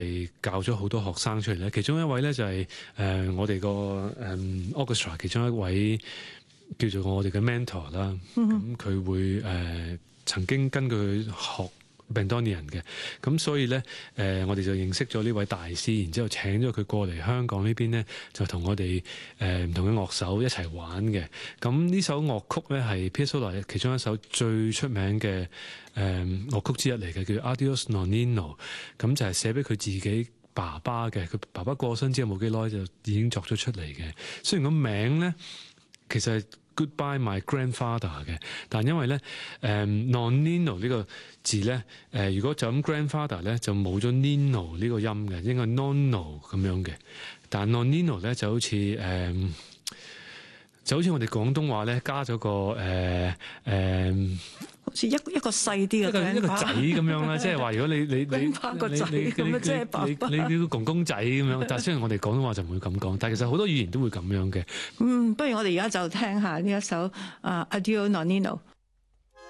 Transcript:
教咗好多學生出嚟咧，其中一位咧就係我哋個orchestra 其中一位叫做我哋嘅 mentor 啦。咁佢會曾經跟佢學 Bandonian 嘅，咁所以咧我哋就認識咗呢位大師，然之後請咗佢過嚟香港呢邊咧，就同我哋唔同嘅樂手一齊玩嘅。咁呢首樂曲咧係 Piazzolla 其中一首最出名嘅樂曲之一嚟嘅，叫 Adios Nonnino。咁就係寫俾佢自己爸爸嘅，佢爸爸過身之後冇幾耐就已經作咗出嚟嘅。雖然個名咧其實係 Goodbye My Grandfather 嘅，但因為咧Nonnino 呢個字咧如果就咁 grandfather 咧就冇咗 Nino 呢個音嘅，應該 Nonno 咁樣嘅。但 Nonnino 咧就好似我哋廣東話咧加咗個好似一個細啲嘅一個仔咁樣啦，即係話如果你個仔咁即係爸爸， 你個公公仔咁樣。但係雖然我哋廣東話就唔會咁講，但係其實好多語言都會咁樣嘅。 不如我哋而家就聽下呢一首Addio Nonnino。